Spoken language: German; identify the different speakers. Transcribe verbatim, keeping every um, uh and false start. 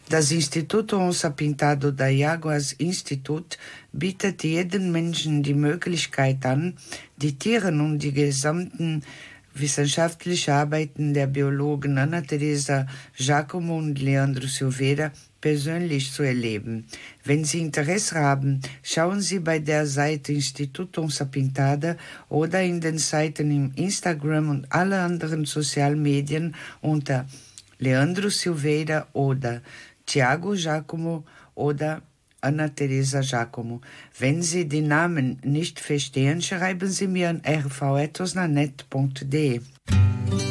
Speaker 1: Das Instituto Onça Pintado da Jaguars Institut bietet jedem Menschen die Möglichkeit an, die Tiere und die gesamten wissenschaftlichen Arbeiten der Biologen Anna Teresa Giacomo und Leandro Silveira persönlich zu erleben. Wenn Sie Interesse haben, schauen Sie bei der Seite Instituto Onça Pintada oder in den Seiten im Instagram und alle anderen sozialen Medien unter Leandro Silveira oder Tiago Giacomo oder Anna Teresa Giacomo. Wenn Sie die Namen nicht verstehen, schreiben Sie mir an r v ethos na net punkt d e.